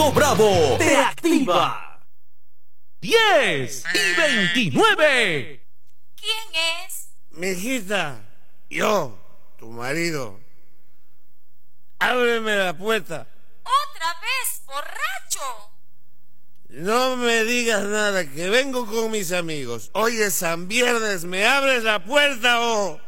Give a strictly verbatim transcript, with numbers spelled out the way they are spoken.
Ritmo Bravo te activa. diez y veintinueve. ¿Quién es? Mijita, yo, tu marido. Ábreme la puerta. Otra vez, borracho. No me digas nada, que vengo con mis amigos. Hoy es San Viernes, ¿me abres la puerta o...?